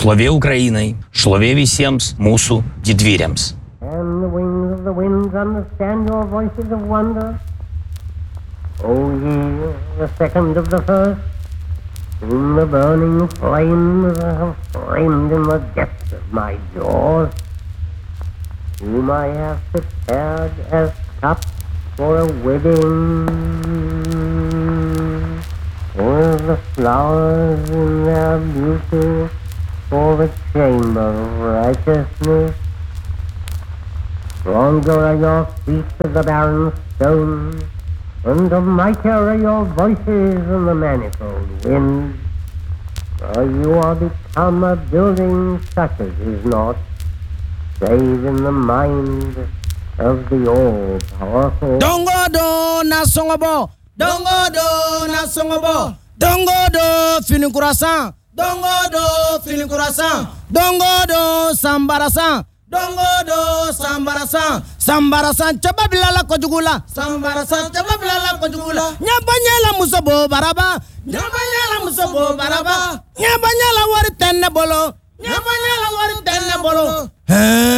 Šlovė Ukrainai, šlovė visiems mūsų didvyriams. And the wings of the winds understand your voices of wonder. O ye, the second of the first, whom the burning flames have framed in the depths of my jaws, whom I have prepared as cups for a wedding, with the flowers in their beauty for the chamber of righteousness. Stronger are your feet than the barren stone, and mightier are your voices than the manifold winds. For you are become a building such as is not, save in the mind of the all-powerful. Dongodo na songobo, dongodo na songobo, dongodo fini kurasan, dongodo fini kurasan, dongodo sambarasan, dongodo sambarasan, sambarasan coba bilala kojugula, sambarasan coba bilala kojugula. Nyabanyala musobo baraba, nyabanyala musobo baraba, nyabanyala wari tenne bolo, nyabanyala wari tenne bolo.